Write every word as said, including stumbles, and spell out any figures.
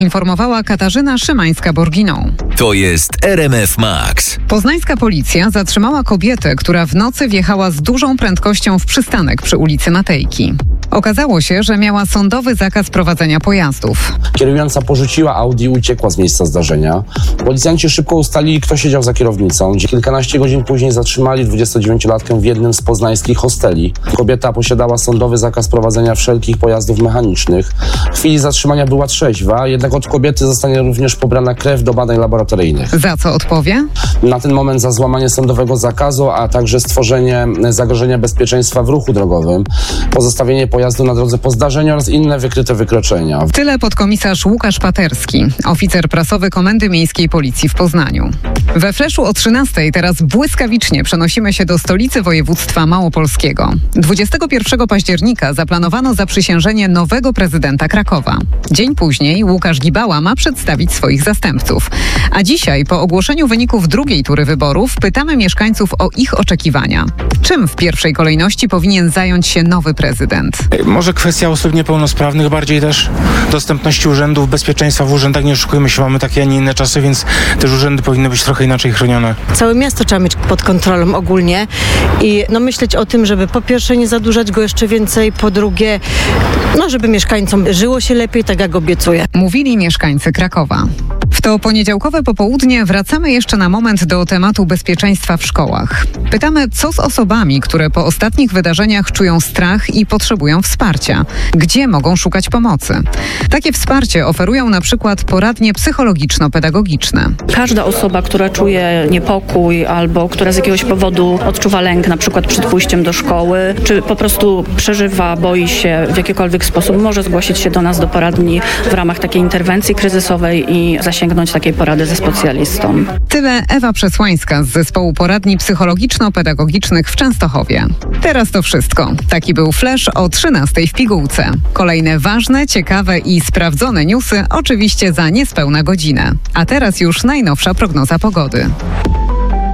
Informowała Katarzyna Szymańska-Borginą. To jest R M F Max. Poznańska policja zatrzymała kobietę, która w nocy wjechała z dużą prędkością w przystanek przy ulicy Matejki. Okazało się, że miała sądowy zakaz prowadzenia pojazdów. Kierująca porzuciła Audi i uciekła z miejsca zdarzenia. Policjanci szybko ustalili, kto siedział za kierownicą. Kilkanaście godzin później zatrzymali dwudziestodziewięciolatkę w jednym z poznańskich hosteli. Kobieta posiadała sądowy zakaz prowadzenia wszelkich pojazdów mechanicznych. W chwili zatrzymania była trzeźwa, jednak od kobiety zostanie również pobrana krew do badań laboratoryjnych. Za co odpowie? Na ten moment za złamanie sądowego zakazu, a także stworzenie zagrożenia bezpieczeństwa w ruchu drogowym, pozostawienie pojazdu na drodze po zdarzeniu oraz inne wykryte wykroczenia. Tyle podkomisarz Łukasz Paterski, oficer prasowy Komendy Miejskiej Policji w Poznaniu. We Fleszu o trzynastej teraz błyskawicznie przenosimy się do stolicy województwa małopolskiego. dwudziestego pierwszego października zaplanowano zaprzysiężenie nowego prezydenta Krakowa. Dzień później Łukasz Gibała ma przedstawić swoich zastępców. A dzisiaj, po ogłoszeniu wyników drugiej tury wyborów, pytamy mieszkańców o ich oczekiwania. Czym w pierwszej kolejności powinien zająć się nowy prezydent? Może kwestia osób niepełnosprawnych, bardziej też dostępności urzędów, bezpieczeństwa w urzędach. Nie oszukujmy się, mamy takie, a nie inne czasy, więc też urzędy powinny być trochę inaczej chronione. Całe miasto trzeba mieć pod kontrolą ogólnie i no myśleć o tym, żeby po pierwsze nie zadłużać go jeszcze więcej, po drugie, no żeby mieszkańcom żyło się lepiej, tak jak obiecuje. Mówili mieszkańcy Krakowa. W to poniedziałkowe popołudnie wracamy jeszcze na moment do tematu bezpieczeństwa w szkołach. Pytamy, co z osobami, które po ostatnich wydarzeniach czują strach i potrzebują wsparcia. Gdzie mogą szukać pomocy? Takie wsparcie oferują na przykład poradnie psychologiczno-pedagogiczne. Każda osoba, która czuje niepokój albo która z jakiegoś powodu odczuwa lęk, na przykład przed pójściem do szkoły, czy po prostu przeżywa, boi się w jakikolwiek sposób, może zgłosić się do nas do poradni w ramach takiej interwencji kryzysowej i zasięgnąć takiej porady ze specjalistą. Tyle Ewa Przesłańska z zespołu poradni psychologiczno-pedagogicznych w Częstochowie. Teraz to wszystko. Taki był Flash o trzynastej w pigułce. Kolejne ważne, ciekawe i sprawdzone newsy oczywiście za niespełna godzinę. A teraz już najnowsza prognoza pogody.